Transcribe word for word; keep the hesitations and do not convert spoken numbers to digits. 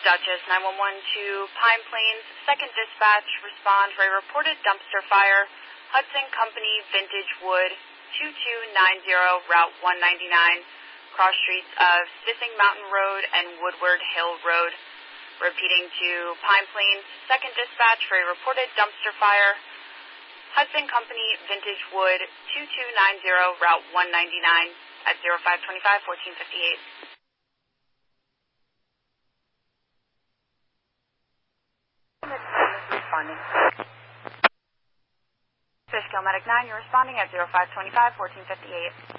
Dutchess nine one one to Pine Plains. Second dispatch, respond for a reported dumpster fire. Hudson Company, Vintage Wood, two two nine zero, Route one ninety-nine, cross streets of Sissing Mountain Road and Woodward Hill Road. Repeating to Pine Plains. Second dispatch for a reported dumpster fire. Hudson Company, Vintage Wood, two two nine zero, Route one ninety-nine at zero five two five, fourteen fifty-eight. Responding. Fishkill Medic nine, you're responding at zero five two five, fourteen fifty-eight.